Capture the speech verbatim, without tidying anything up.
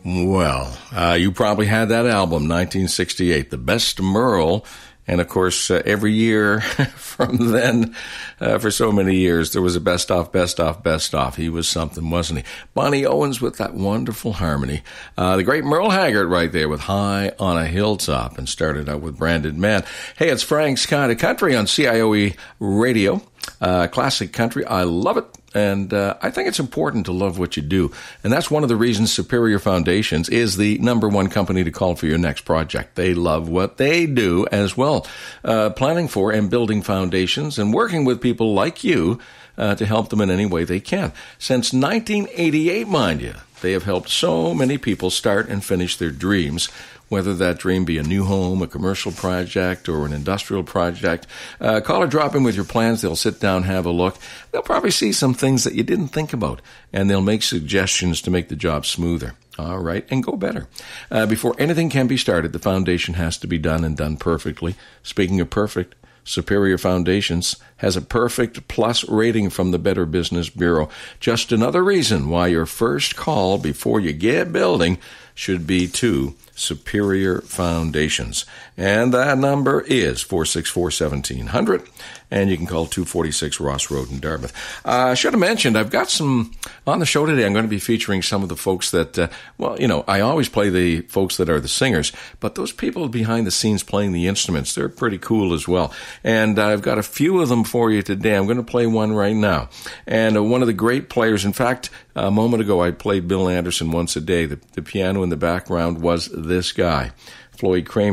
Well, uh, you probably had that album, nineteen sixty-eight, The Best Merle. And, of course, uh, every year from then, uh, for so many years, there was a best off, best off, best off. He was something, wasn't he? Bonnie Owens with that wonderful harmony. Uh, the great Merle Haggard right there with High on a Hilltop, and started out with Branded Man. Hey, it's Frank's Kind of Country on C I O E Radio. Uh, classic country. I love it. And uh, I think it's important to love what you do. And that's one of the reasons Superior Foundations is the number one company to call for your next project. They love what they do as well. Uh, planning for and building foundations and working with people like you uh, to help them in any way they can. Since nineteen eighty-eight, mind you, they have helped so many people start and finish their dreams, whether that dream be a new home, a commercial project, or an industrial project. Uh, call or drop in with your plans. They'll sit down, have a look. They'll probably see some things that you didn't think about, and they'll make suggestions to make the job smoother. All right, and go better. Uh, before anything can be started, the foundation has to be done and done perfectly. Speaking of perfect, Superior Foundations has a perfect plus rating from the Better Business Bureau. Just another reason why your first call before you get building should be to Superior Foundations. And that number is four six four, one seven zero zero, and you can call two forty-six Ross Road in Dartmouth. Uh, I should have mentioned, I've got some, on the show today, I'm going to be featuring some of the folks that, uh, well, you know, I always play the folks that are the singers, but those people behind the scenes playing the instruments, they're pretty cool as well. And I've got a few of them for you today. I'm going to play one right now. And uh, one of the great players, in fact, a moment ago, I played Bill Anderson once a day. The, the piano in the background was this guy, Floyd Kramer.